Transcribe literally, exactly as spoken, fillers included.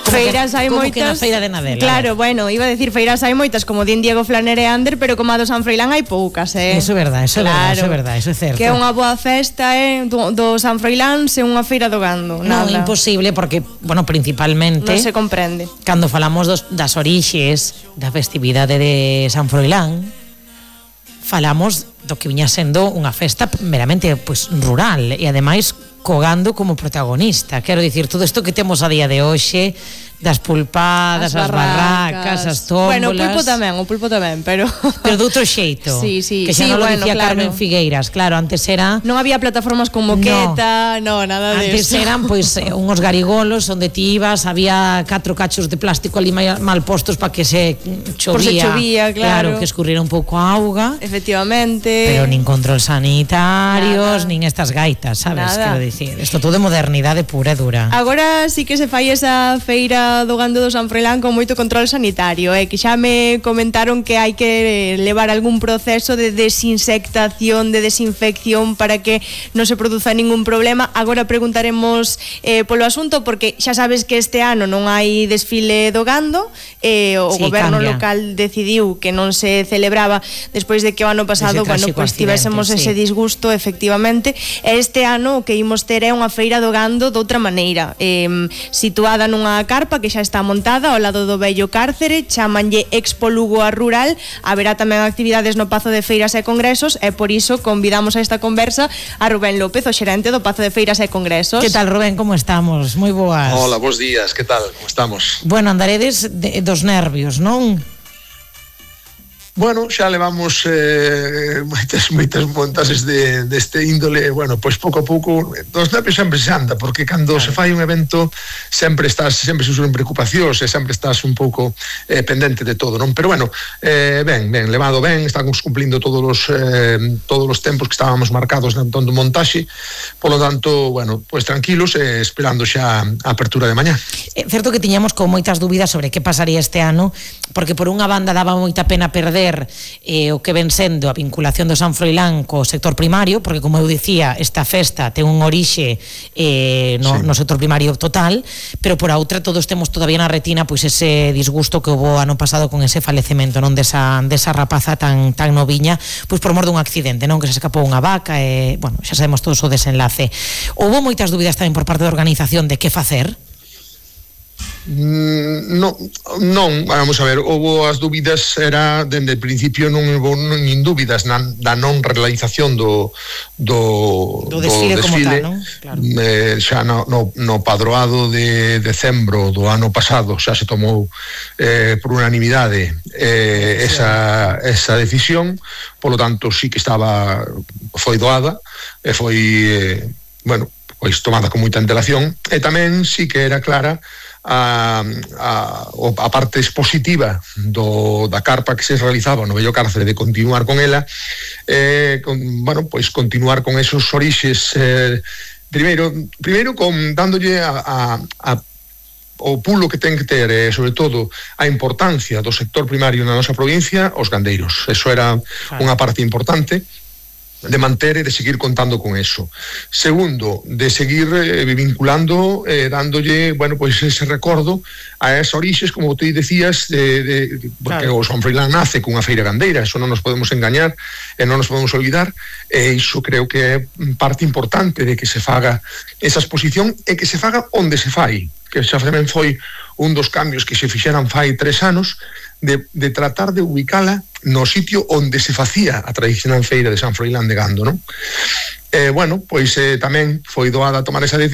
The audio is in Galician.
Feiras hai como moitas. que na feira de Nadela. Claro, bueno, iba a decir feiras hai moitas, como din Diego Flaner e Ander, pero como a do San Froilán hai poucas, eh. Eso é verdade, eso é claro. verdade, eso é verdade, eso é certo. Que é unha boa festa, eh, do, do San Froilán sen unha feira do gando, nada. nada. Non, imposible, porque, bueno, principalmente non se comprende. Cando falamos dos, das orixes da festividade de San Froilán, falamos do que viña sendo unha festa meramente pues, rural e ademais co gando como protagonista. Quero dicir, todo isto que temos a día de hoxe, das pulpadas, as, as barracas, as tómbolas. Bueno, o pulpo tamén, o pulpo tamén, pero pero de outro xeito. Sí, sí, que xa sí, non bueno, lo dicía claro. Carmen Figueiras, claro, antes era non había plataformas con moqueta, no, no nada de antes eso. eran pois pues, unhos garigolos onde ti ibas, había catro cachos de plástico ali mal postos para que se chovía. Por se chovía, claro. Claro, que escurriera un pouco a auga. Efectivamente. Pero nin control sanitarios, nada. Nin estas gaitas, sabes? Nada. Quero dicir, isto todo é modernidade pura e dura. Agora sí que se fai esa feira do gando do San Froilán con moito control sanitario, eh, que xa me comentaron que hai que levar algún proceso de desinsectación, de desinfección para que non se produza ningún problema. Agora preguntaremos eh, polo asunto, porque xa sabes que este ano non hai desfile do gando, eh, o sí, goberno cambia. Local decidiu que non se celebraba despois de que o ano pasado, bueno, pois pues, tivésemos sí. ese disgusto, efectivamente, e este ano o que imos ter é unha feira do gando de outra maneira, eh, situada nunha carpa que xa está montada ao lado do vello cárcere, chamanlle Expo Lugo a Rural. Haberá tamén actividades no Pazo de Feiras e Congresos, e por iso convidamos a esta conversa a Rubén López, o xerente do Pazo de Feiras e Congresos. Que tal, Rubén, como estamos? Moi boas. Hola, bons días, que tal? Como estamos? Bueno, andaredes de, dos nervios, non? Bueno, xa levamos eh, moitas, moitas montaxes de, deste índole, bueno, pois pouco a pouco, dos nervios sempre se anda, porque cando claro. se fai un evento sempre estás, sempre se usan preocupacións e sempre estás un pouco eh, pendente de todo, non? Pero bueno, eh, ben, ben, levado ben, estamos cumplindo todos os, eh, todos os tempos que estábamos marcados na do montaxe, polo tanto, bueno, pois tranquilos, eh, esperando xa a apertura de mañá. É certo que tiñamos con moitas dúbidas sobre que pasaría este ano, porque por unha banda daba moita pena perder Eh, o que ven sendo a vinculación do San Froilán co sector primario, porque como eu dicía, esta festa ten un orixe eh, no, sí. no sector primario total, pero por a outra todos temos todavía na retina pois ese disgusto que houve ano pasado con ese falecemento, non, desa, desa rapaza tan, tan noviña, pois por mor dun accidente, non, que se escapou unha vaca e, bueno, xa sabemos todos o desenlace. Houve moitas dúbidas tamén por parte da organización de que facer? Non, non, vamos a ver, houve as dúbidas, era dende o principio non houve nin dúbidas na, da non realización do do, do desfile, do desfile como tal, non? Claro. Eh, xa no, no, no padroado de decembro do ano pasado xa se tomou eh, por unanimidade eh, sí. esa, esa decisión, polo tanto sí que estaba, foi doada e foi eh, bueno, pois tomada con moita antelación, e tamén sí que era clara A, a, a parte expositiva do, da carpa que se realizaba no vello cárcere, de continuar con ela, eh, con, bueno, pois continuar con esos orixes, eh, primeiro, primeiro con dándolle a, a, a o pulo que ten que ter, eh, sobre todo a importancia do sector primario na nosa provincia, os gandeiros. Eso era claro. unha parte importante de manter e de seguir contando con eso. Segundo, de seguir eh, vinculando, eh, dándolle, bueno, pois pues ese recordo a esas orixes, como tú decías, de, de, porque claro. o San Froilán nace cunha feira gandeira, eso non nos podemos engañar e non nos podemos olvidar, e iso creo que é parte importante de que se faga esa exposición e que se faga onde se fai, que xa tamén foi un dos cambios que se fixeran fai tres anos, de, de tratar de ubicala no sitio onde se facía a tradicional feira de San Froilán de Gando, non? Eh, bueno, pois eh, tamén foi doada tomar esa decisión.